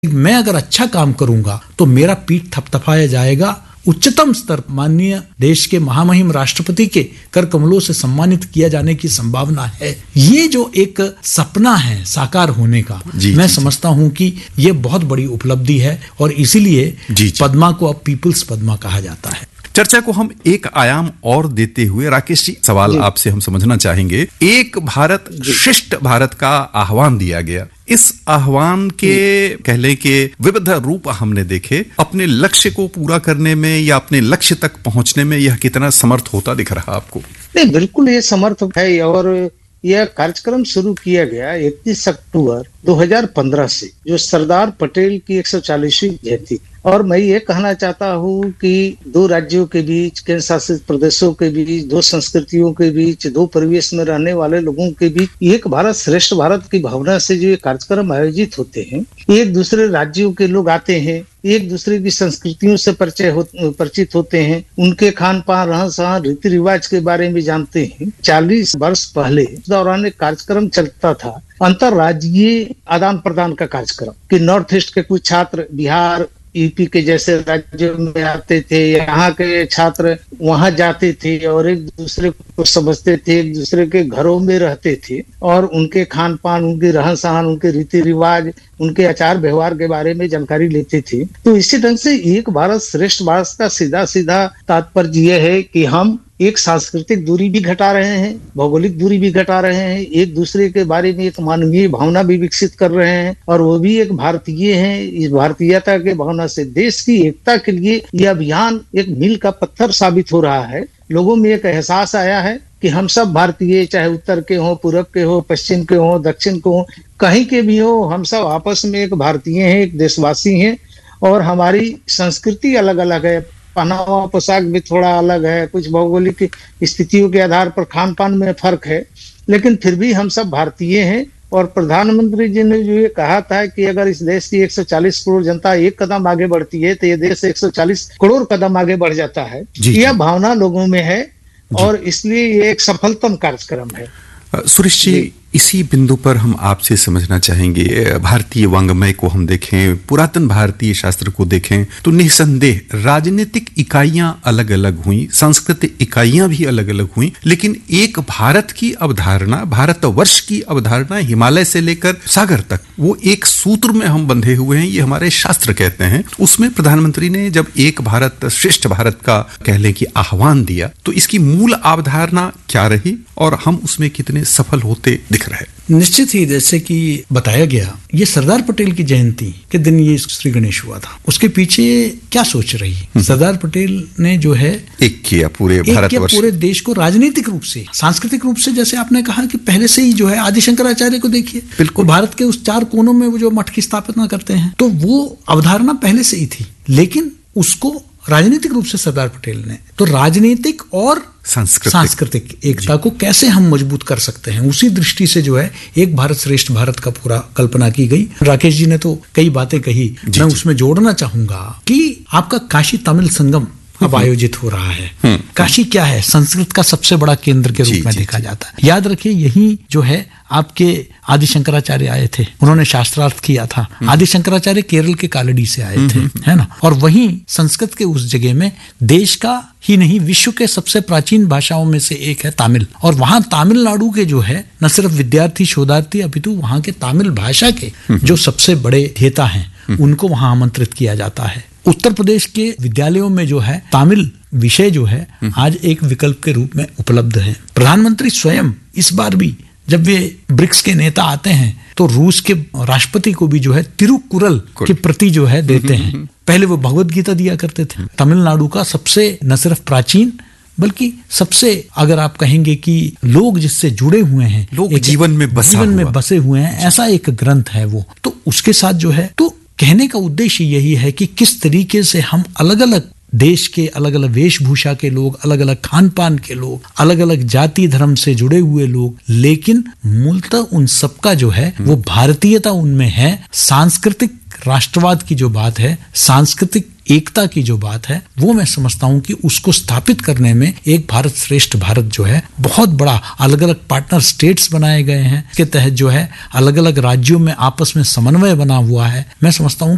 मैं अगर अच्छा काम करूंगा तो मेरा पीठ थपथपाया जाएगा। उच्चतम स्तर माननीय देश के महामहिम राष्ट्रपति के कर कमलों से सम्मानित किया जाने की संभावना है। ये जो एक सपना है साकार होने का, मैं समझता हूं कि ये बहुत बड़ी उपलब्धि है और इसीलिए पद्मा को अब पीपुल्स पद्मा कहा जाता है। चर्चा को हम एक आयाम और देते हुए राकेश जी, सवाल आपसे हम समझना चाहेंगे। एक भारत श्रेष्ठ भारत का आह्वान दिया गया। इस आह्वान के कह लें कि विविध रूप हमने देखे। अपने लक्ष्य को पूरा करने में या अपने लक्ष्य तक पहुंचने में यह कितना समर्थ होता दिख रहा आपको? नहीं, बिल्कुल ये समर्थ है। और यह कार्यक्रम शुरू किया गया 31 अक्टूबर 2015 से, जो सरदार पटेल की 140वीं जयंती। और मैं ये कहना चाहता हूँ कि दो राज्यों के बीच, केंद्र शासित प्रदेशों के बीच, दो संस्कृतियों के बीच, दो परिवेश में रहने वाले लोगों के बीच एक भारत श्रेष्ठ भारत की भावना से जो ये कार्यक्रम आयोजित होते हैं, एक दूसरे राज्यों के लोग आते हैं, एक दूसरे की संस्कृतियों से परिचित होते हैं, उनके खान पान, रहन सहन, रीति रिवाज के बारे में जानते हैं। 40 वर्ष पहले इस दौरान एक कार्यक्रम चलता था, अंतरराज्यीय आदान प्रदान का कार्यक्रम, कि नॉर्थ ईस्ट के कुछ छात्र बिहार, यूपी के जैसे राज्यों में आते थे, यहाँ के छात्र वहां जाते थे और एक दूसरे को समझते थे, एक दूसरे के घरों में रहते थे और उनके खान पान, उनके रहन सहन, उनके रीति रिवाज, उनके आचार व्यवहार के बारे में जानकारी लेते थे। तो इसी ढंग से एक भारत श्रेष्ठ भारत का सीधा सीधा तात्पर्य यह है कि हम एक सांस्कृतिक दूरी भी घटा रहे हैं, भौगोलिक दूरी भी घटा रहे हैं, एक दूसरे के बारे में एक मानवीय भावना भी विकसित कर रहे हैं और वो भी एक भारतीय हैं। इस भारतीयता के भावना से देश की एकता के लिए यह अभियान एक मील का पत्थर साबित हो रहा है। लोगों में एक एहसास आया है कि हम सब भारतीय, चाहे उत्तर के हो, पूरब के हो, पश्चिम के हो, दक्षिण के हो, कहीं के भी हो, हम सब आपस में एक भारतीय हैं, एक देशवासी हैं। और हमारी संस्कृति अलग अलग है, पहनावा पोशाक भी थोड़ा अलग है, कुछ भौगोलिक स्थितियों के आधार पर खान पान में फर्क है, लेकिन फिर भी हम सब भारतीय हैं। और प्रधानमंत्री जी ने जो ये कहा था कि अगर इस देश की 140 करोड़ जनता एक कदम आगे बढ़ती है तो ये देश 140 करोड़ कदम आगे बढ़ जाता है। यह भावना लोगों में है और इसलिए ये एक सफलतम कार्यक्रम है। सुरेश जी, इसी बिंदु पर हम आपसे समझना चाहेंगे, भारतीय वांग्मय को हम देखें, पुरातन भारतीय शास्त्र को देखें तो निसंदेह राजनीतिक इकाइयां अलग अलग हुई, सांस्कृतिक इकाइयां भी अलग अलग हुई, लेकिन एक भारत की अवधारणा, भारतवर्ष की अवधारणा हिमालय से लेकर सागर तक, वो एक सूत्र में हम बंधे हुए हैं, ये हमारे शास्त्र कहते हैं। उसमें प्रधानमंत्री ने जब एक भारत श्रेष्ठ भारत का कह लें कि आह्वान दिया, तो इसकी मूल अवधारणा क्या रही और हम उसमें कितने सफल होते दिख रहे? निश्चित ही, जैसे कि बताया गया, ये सरदार पटेल की जयंती के दिन ये श्री गणेश हुआ था। उसके पीछे क्या सोच रही सरदार पटेल ने जो है एक किया पूरे भारतवर्ष, पूरे देश को राजनीतिक रूप से, सांस्कृतिक रूप से, जैसे आपने कहा कि पहले से ही जो है आदि शंकराचार्य को देखिए, बिल्कुल भारत के उस 4 कोनों में वो जो मठ की स्थापना करते हैं, तो वो अवधारणा पहले से ही थी, लेकिन उसको राजनीतिक रूप से सरदार पटेल ने, तो राजनीतिक और सांस्कृतिक एकता को कैसे हम मजबूत कर सकते हैं, उसी दृष्टि से जो है एक भारत श्रेष्ठ भारत का पूरा कल्पना की गई। राकेश जी ने तो कई बातें कही, मैं उसमें जोड़ना चाहूंगा कि आपका काशी तमिल संगम अब आयोजित हो रहा है। काशी क्या है? संस्कृत का सबसे बड़ा केंद्र के रूप में देखा जाता है। याद रखिए, यही जो है आपके आदि शंकराचार्य आए थे, उन्होंने शास्त्रार्थ किया था। आदि शंकराचार्य केरल के कालड़ी से आए थे, है ना। और वहीं संस्कृत के उस जगह में देश का ही नहीं, विश्व के सबसे प्राचीन भाषाओं में से एक है तमिल। और वहां तमिलनाडु के जो है न सिर्फ विद्यार्थी शोधार्थी, अपितु वहां के तमिल भाषा के जो सबसे बड़े धेता हैं, उनको वहां आमंत्रित किया जाता है। उत्तर प्रदेश के विद्यालयों में जो है तमिल विषय जो है आज एक विकल्प के रूप में उपलब्ध है। प्रधानमंत्री स्वयं इस बार भी जब वे ब्रिक्स के नेता आते हैं तो रूस के राष्ट्रपति को भी जो है तिरुकुरल की प्रति जो है देते हैं। पहले वो भगवत गीता दिया करते थे। तमिलनाडु का सबसे न सिर्फ प्राचीन बल्कि सबसे, अगर आप कहेंगे कि लोग जिससे जुड़े हुए हैं, लोग जीवन में बसे हुए हैं, ऐसा एक ग्रंथ है वो। तो उसके साथ जो है, तो कहने का उद्देश्य यही है कि किस तरीके से हम अलग अलग देश के, अलग अलग वेशभूषा के लोग, अलग अलग खान पान के लोग, अलग अलग जाति धर्म से जुड़े हुए लोग, लेकिन मूलतः उन सबका जो है वो भारतीयता उनमें है। सांस्कृतिक राष्ट्रवाद की जो बात है, सांस्कृतिक एकता की जो बात है, वो मैं समझता हूं कि उसको स्थापित करने में एक भारत श्रेष्ठ भारत जो है बहुत बड़ा, अलग अलग पार्टनर स्टेट्स बनाए गए हैं, इसके तहत जो है अलग अलग राज्यों में आपस में समन्वय बना हुआ है। मैं समझता हूं